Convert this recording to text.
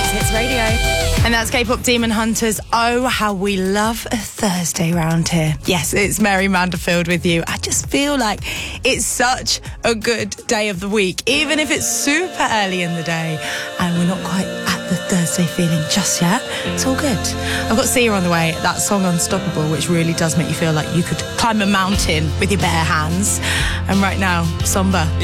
Hits Radio. And that's K-pop Demon Hunters. Oh, how we love a Thursday round here. Yes, it's Mary Manderfield with you. I just feel like it's such a good day of the week, even if it's super early in the day and we're not quite at the Thursday feeling just yet. It's all good. I've got Sia on the way, that song Unstoppable, which really does make you feel like you could climb a mountain with your bare hands. And right now, Somber.